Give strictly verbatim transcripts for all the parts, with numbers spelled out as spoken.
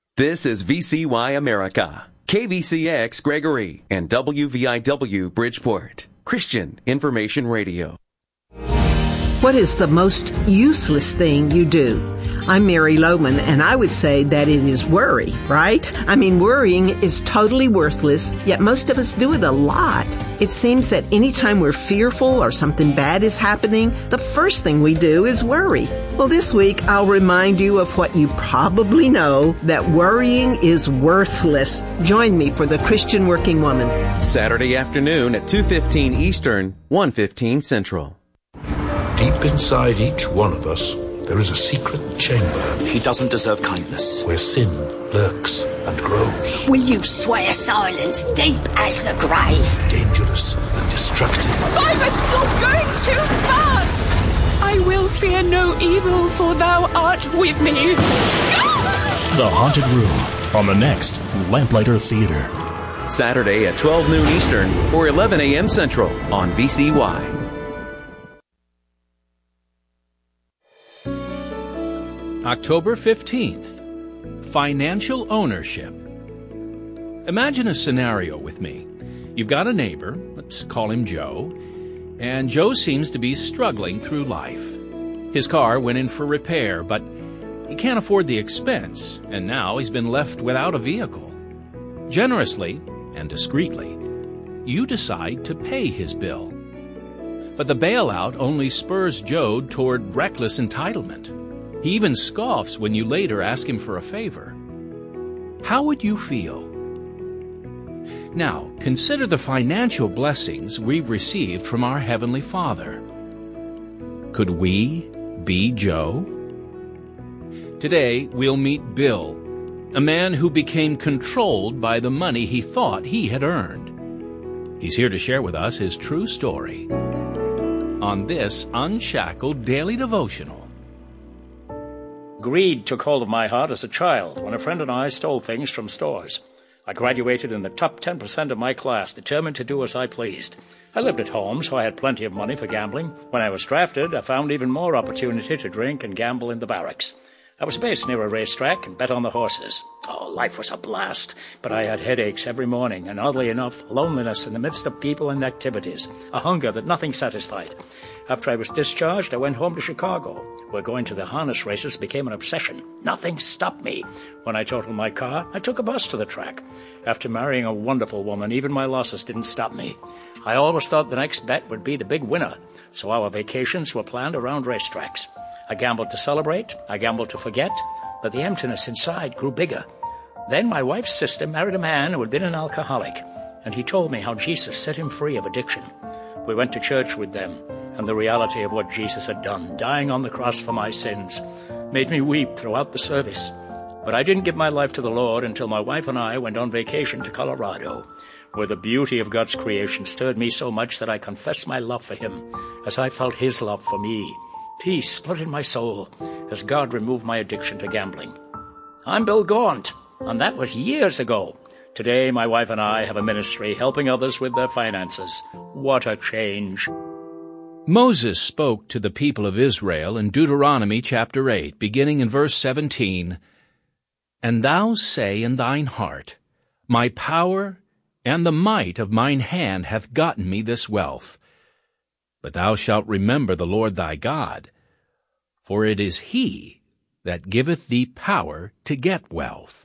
This is V C Y America, K V C X Gregory, and W V I W Bridgeport, Christian Information Radio. What is the most useless thing you do? I'm Mary Lohman, and I would say that it is worry, right? I mean, worrying is totally worthless, yet most of us do it a lot. It seems that anytime we're fearful or something bad is happening, the first thing we do is worry. Well, this week, I'll remind you of what you probably know, that worrying is worthless. Join me for the Christian Working Woman. Saturday afternoon at two fifteen Eastern, one fifteen Central. Deep inside each one of us, there is a secret chamber. He doesn't deserve kindness. Where sin lurks and grows. Will you swear silence deep as the grave? Dangerous and destructive. Violet, you're going too fast! I will fear no evil, for thou art with me. The Haunted Room on the next Lamplighter Theater. Saturday at twelve noon Eastern or eleven a.m. Central on V C Y. October fifteenth, Financial Ownership. Imagine a scenario with me. You've got a neighbor, let's call him Joe, and Joe seems to be struggling through life. His car went in for repair, but he can't afford the expense, and now he's been left without a vehicle. Generously and discreetly, you decide to pay his bill. But the bailout only spurs Joe toward reckless entitlement. He even scoffs when you later ask him for a favor. How would you feel? Now, consider the financial blessings we've received from our Heavenly Father. Could we be Joe? Today, we'll meet Bill, a man who became controlled by the money he thought he had earned. He's here to share with us his true story on this Unshackled Daily Devotional. Greed took hold of my heart as a child when a friend and I stole things from stores. I graduated in the top ten percent of my class, determined to do as I pleased. I lived at home, so I had plenty of money for gambling. When I was drafted, I found even more opportunity to drink and gamble in the barracks. I was based near a racetrack and bet on the horses. Oh, life was a blast, but I had headaches every morning, and oddly enough, loneliness in the midst of people and activities, a hunger that nothing satisfied. After I was discharged, I went home to Chicago, where going to the harness races became an obsession. Nothing stopped me. When I totaled my car, I took a bus to the track. After marrying a wonderful woman, even my losses didn't stop me. I always thought the next bet would be the big winner, so our vacations were planned around racetracks. I gambled to celebrate, I gambled to forget, but the emptiness inside grew bigger. Then my wife's sister married a man who had been an alcoholic, and he told me how Jesus set him free of addiction. We went to church with them, and the reality of what Jesus had done, dying on the cross for my sins, made me weep throughout the service. But I didn't give my life to the Lord until my wife and I went on vacation to Colorado, where the beauty of God's creation stirred me so much that I confessed my love for Him, as I felt His love for me. Peace flooded my soul as God removed my addiction to gambling. I'm Bill Gaunt, and that was years ago. Today, my wife and I have a ministry helping others with their finances. What a change. Moses spoke to the people of Israel in Deuteronomy chapter eight, beginning in verse seventeen, "And thou say in thine heart, My power and the might of mine hand hath gotten me this wealth. But thou shalt remember the Lord thy God, for it is He that giveth thee power to get wealth."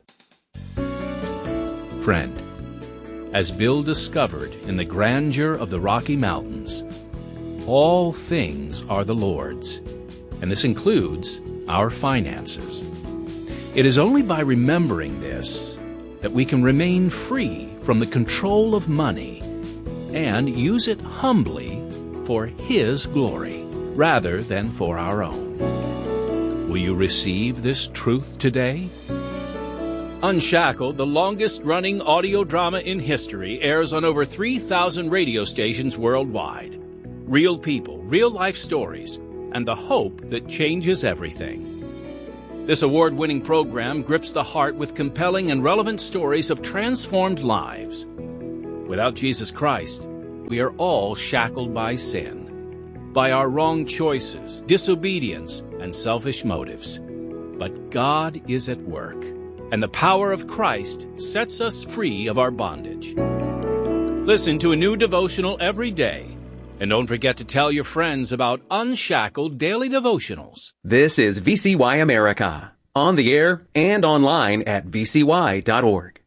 Friend, as Bill discovered in the grandeur of the Rocky Mountains, all things are the Lord's, and this includes our finances. It is only by remembering this that we can remain free from the control of money and use it humbly for His glory rather than for our own. Will you receive this truth today? Unshackled, the longest-running audio drama in history, airs on over three thousand radio stations worldwide. Real people, real-life stories, and the hope that changes everything. This award-winning program grips the heart with compelling and relevant stories of transformed lives. Without Jesus Christ, we are all shackled by sin, by our wrong choices, disobedience, and selfish motives. But God is at work. and the power of Christ sets us free of our bondage. Listen to a new devotional every day, and don't forget to tell your friends about Unshackled Daily Devotionals. This is V C Y America, on the air and online at v c y dot org.